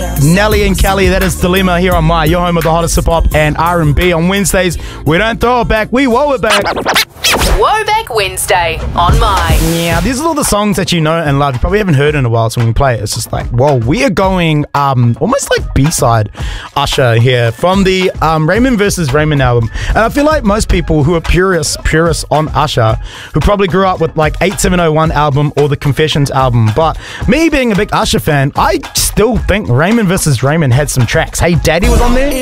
Nelly and Kelly, that is Dilemma here on your home of the hottest hip-hop and R&B. On Wednesdays, we don't throw it back, we woe it back. Woback Wednesday on My. Yeah, these are all the songs that you know and love. You probably haven't heard in a while, so when we play it, it's just like, whoa, we are going almost like B-side Usher here from the Raymond vs. Raymond album. And I feel like most people who are purists on Usher, who probably grew up with like 8701 album or the Confessions album, but me being a big Usher fan, I still think Raymond vs. Raymond had some tracks. Hey Daddy was on there.